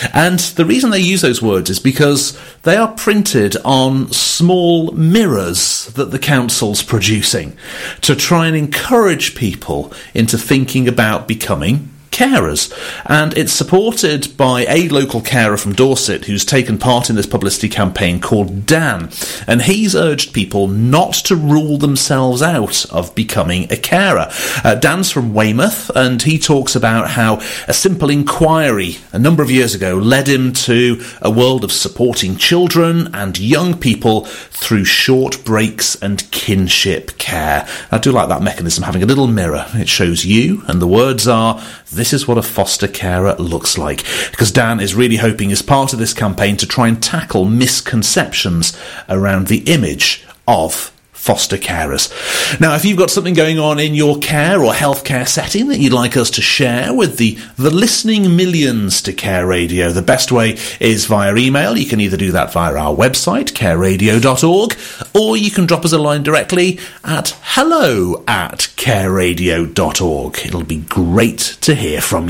And the reason they use those words is because they are printed on small mirrors that the council's producing to try and encourage people into thinking about becoming carers. And it's supported by a local carer from Dorset who's taken part in this publicity campaign called Dan, and he's urged people not to rule themselves out of becoming a carer. Dan's from Weymouth, and he talks about how a simple inquiry a number of years ago led him to a world of supporting children and young people through short breaks and kinship care. I do like that mechanism, having a little mirror. It shows you, and the words are, this is what a foster carer looks like. Because Dan is really hoping, as part of this campaign, to try and tackle misconceptions around the image of foster carers. Now, if you've got something going on in your care or healthcare setting that you'd like us to share with the listening millions to Care Radio, the best way is via email. You can either do that via our website, careradio.org, or you can drop us a line directly at hello@careradio.org. It'll be great to hear from you.